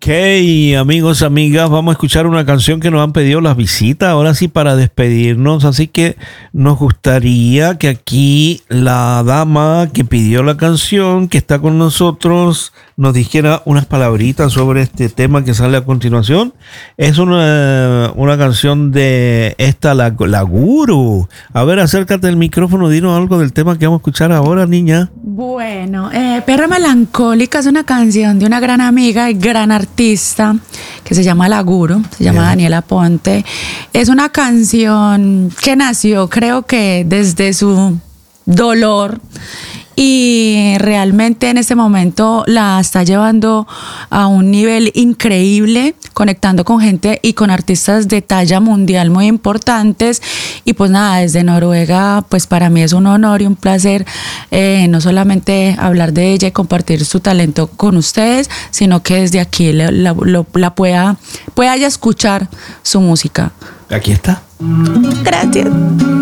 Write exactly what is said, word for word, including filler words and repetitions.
Ok, amigos, amigas, vamos a escuchar una canción que nos han pedido las visitas, ahora sí para despedirnos, así que nos gustaría que aquí la dama que pidió la canción, que está con nosotros, nos dijera unas palabritas sobre este tema que sale a continuación. Es una, una canción de esta, la, la Guru. A ver, acércate al micrófono, dinos algo del tema que vamos a escuchar ahora, niña. Bueno, eh, Perra Melancólica es una canción de una gran amiga y gran artista que se llama La Guru, se llama yeah. Daniela Ponte. Es una canción que nació, creo que desde su dolor, y realmente en este momento la está llevando a un nivel increíble, conectando con gente y con artistas de talla mundial muy importantes. Y pues nada, desde Noruega, pues para mí es un honor y un placer eh, no solamente hablar de ella y compartir su talento con ustedes, sino que desde aquí la, la, la pueda, pueda ya escuchar su música. Aquí está. Gracias.